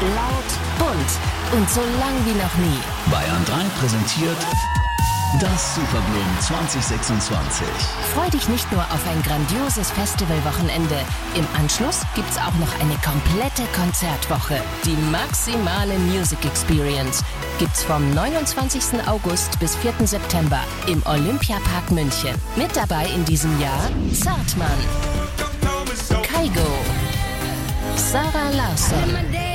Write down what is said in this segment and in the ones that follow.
laut, bunt und so lang wie noch nie. Bayern 3 präsentiert das Superblumen 2026. Freu dich nicht nur auf ein grandioses Festivalwochenende. Im Anschluss gibt's auch noch eine komplette Konzertwoche. Die maximale Music Experience gibt's vom 29. August bis 4. September im Olympiapark München. Mit dabei in diesem Jahr Zartmann, Kygo, Sarah Larsson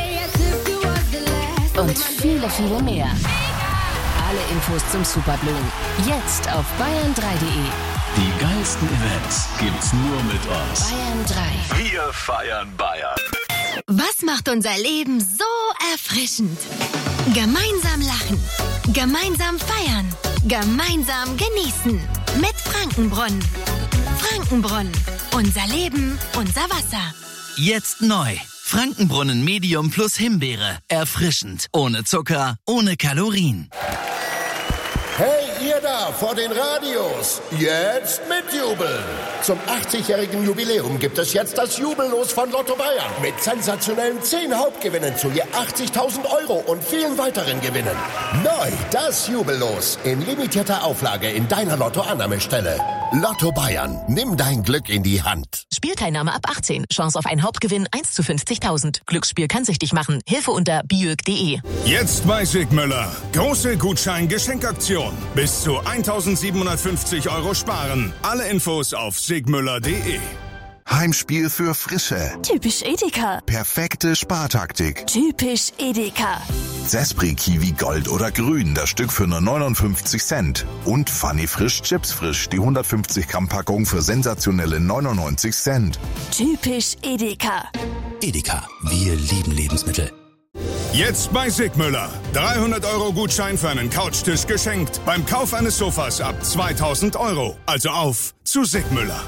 und viele, viele mehr. Alle Infos zum Superblumen jetzt auf bayern3.de. Die geilsten Events gibt's nur mit uns. Bayern 3. Wir feiern Bayern. Was macht unser Leben so erfrischend? Gemeinsam lachen, gemeinsam feiern, gemeinsam genießen. Mit Frankenbrunnen. Frankenbrunnen. Unser Leben, unser Wasser. Jetzt neu. Frankenbrunnen Medium plus Himbeere. Erfrischend. Ohne Zucker, ohne Kalorien. Hey, ihr da vor den Radios, jetzt mitjubeln. Zum 80-jährigen Jubiläum gibt es jetzt das Jubellos von Lotto Bayern. Mit sensationellen 10 Hauptgewinnen zu je 80.000 € und vielen weiteren Gewinnen. Neu das Jubellos in limitierter Auflage in deiner Lotto-Annahmestelle. Lotto Bayern, nimm dein Glück in die Hand. Spielteilnahme ab 18. Chance auf einen Hauptgewinn 1 zu 50.000. Glücksspiel kann süchtig machen. Hilfe unter biög.de. Jetzt bei Sigmüller. Große Gutschein-Geschenkaktion. Bis zu 1.750 € sparen. Alle Infos auf sigmüller.de. Heimspiel für Frische. Typisch Edeka. Perfekte Spartaktik. Typisch Edeka. Sespri Kiwi Gold oder Grün, das Stück für nur 59 Cent. Und Funny Frisch Chips Frisch, die 150 Gramm Packung für sensationelle 99 Cent. Typisch Edeka. Edeka, wir lieben Lebensmittel. Jetzt bei Sigmüller. 300 € Gutschein für einen Couchtisch geschenkt. Beim Kauf eines Sofas ab 2.000 €. Also auf zu Sigmüller.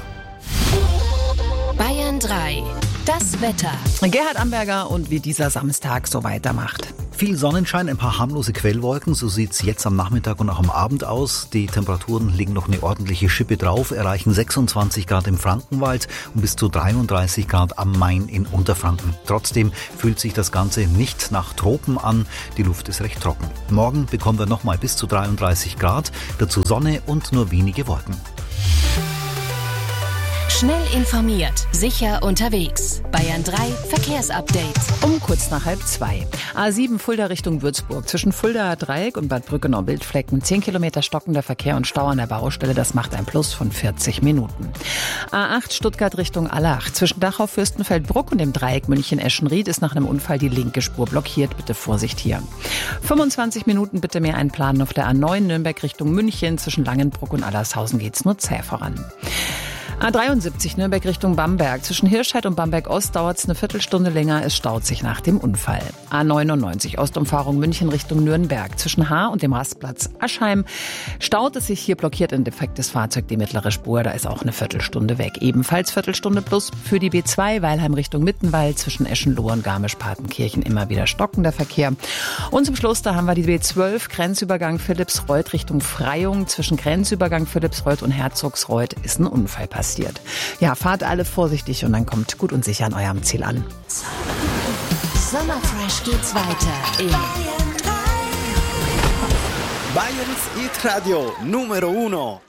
Bayern 3. Das Wetter. Gerhard Amberger und wie dieser Samstag so weitermacht. Viel Sonnenschein, ein paar harmlose Quellwolken, so sieht's jetzt am Nachmittag und auch am Abend aus. Die Temperaturen legen noch eine ordentliche Schippe drauf, erreichen 26 Grad im Frankenwald und bis zu 33 Grad am Main in Unterfranken. Trotzdem fühlt sich das Ganze nicht nach Tropen an, die Luft ist recht trocken. Morgen bekommen wir nochmal bis zu 33 Grad, dazu Sonne und nur wenige Wolken. Schnell informiert, sicher unterwegs. Bayern 3 Verkehrsupdate. Um kurz nach 1:30. A7 Fulda Richtung Würzburg. Zwischen Fuldaer Dreieck und Bad Brückenau Bildflecken 10 Kilometer stockender Verkehr und Stau an der Baustelle. Das macht ein Plus von 40 Minuten. A8 Stuttgart Richtung Allach. Zwischen Dachau, Fürstenfeldbruck und dem Dreieck München-Eschenried ist nach einem Unfall die linke Spur blockiert. Bitte Vorsicht hier. 25 Minuten bitte mehr einplanen auf der A9 Nürnberg Richtung München. Zwischen Langenbruck und Allershausen geht's nur zäh voran. A73 Nürnberg Richtung Bamberg. Zwischen Hirscheid und Bamberg Ost dauert es eine Viertelstunde länger. Es staut sich nach dem Unfall. A99 Ostumfahrung München Richtung Nürnberg. Zwischen Haar und dem Rastplatz Aschheim staut es sich. Hier blockiert ein defektes Fahrzeug die mittlere Spur. Da ist auch eine Viertelstunde weg. Ebenfalls Viertelstunde plus für die B2 Weilheim Richtung Mittenwald. Zwischen Eschenlohe und Garmisch-Partenkirchen immer wieder stockender Verkehr. Und zum Schluss, da haben wir die B12 Grenzübergang Philippsreuth Richtung Freyung. Zwischen Grenzübergang Philippsreuth und Herzogsreuth ist ein Unfall passiert. Ja, fahrt alle vorsichtig und dann kommt gut und sicher an eurem Ziel an. Sommerfresh geht's weiter in Bayerns Hit Radio Numero 1.